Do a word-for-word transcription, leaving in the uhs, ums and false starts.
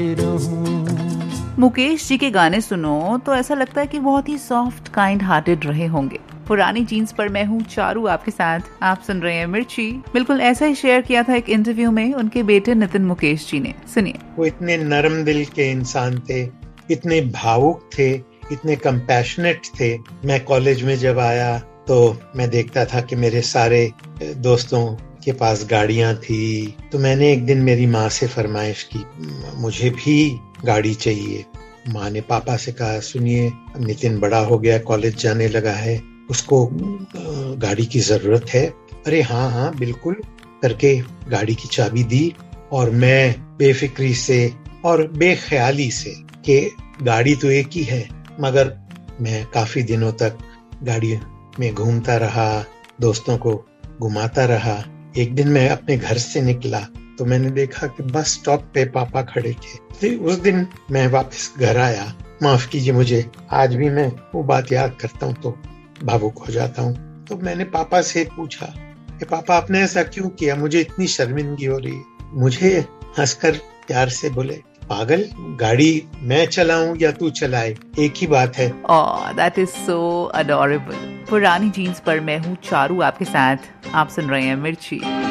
मुकेश जी के गाने सुनो तो ऐसा लगता है कि बहुत ही सॉफ्ट काइंड हार्टेड रहे होंगे। पुरानी जीन्स पर मैं हूँ चारू आपके साथ, आप सुन रहे हैं मिर्ची। बिल्कुल ऐसा ही शेयर किया था एक इंटरव्यू में उनके बेटे नितिन मुकेश जी ने, सुनिए। वो इतने नरम दिल के इंसान थे, इतने भावुक थे, इतने कंपैशनेट थे। मैं कॉलेज में जब आया तो मैं देखता था कि मेरे सारे दोस्तों के पास गाड़ियां थी, तो मैंने एक दिन मेरी माँ से फरमाइश की, मुझे भी गाड़ी चाहिए। माँ ने पापा से कहा, सुनिए नितिन बड़ा हो गया, कॉलेज जाने लगा है, उसको गाड़ी की जरूरत है। अरे हाँ हाँ बिल्कुल करके गाड़ी की चाबी दी और मैं बेफिक्री से और बेख्याली से कि गाड़ी तो एक ही है, मगर मैं काफी दिनों तक गाड़ी में घूमता रहा, दोस्तों को घुमाता रहा। एक दिन मैं अपने घर से निकला तो मैंने देखा कि बस स्टॉप पे पापा खड़े थे। तो उस दिन मैं वापस घर आया, माफ कीजिए मुझे आज भी मैं वो बात याद करता हूँ तो भावुक हो जाता हूँ। तो मैंने पापा से पूछा कि पापा आपने ऐसा क्यों किया, मुझे इतनी शर्मिंदगी हो रही है। मुझे हंसकर प्यार से बोले, पागल, गाड़ी मैं चलाऊं या तू चलाए, एक ही बात है। ओह, दैट इज सो अडोरेबल। पुरानी जीन्स पर मैं हूँ चारू आपके साथ, आप सुन रहे हैं मिर्ची।